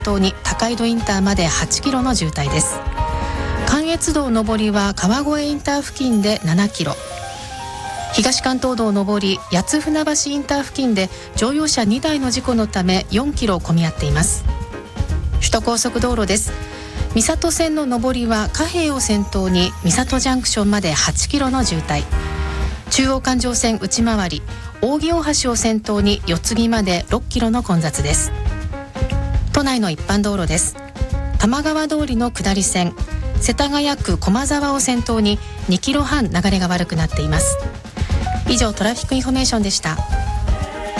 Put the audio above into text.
頭に高井戸インターまで8キロの渋滞です。関越道上りは川越インター付近で7キロ、東関東道上り八津船橋インター付近で乗用車2台の事故のため4キロ混み合っています。首都高速道路です。三郷線の上りは貨幣を先頭に三郷ジャンクションまで8キロの渋滞、中央環状線内回り扇大橋を先頭に四つ木まで6キロの混雑です。都内の一般道路です。玉川通りの下り線世田谷区駒沢を先頭に2キロ半流れが悪くなっています。以上トラフィックインフォメーションでした。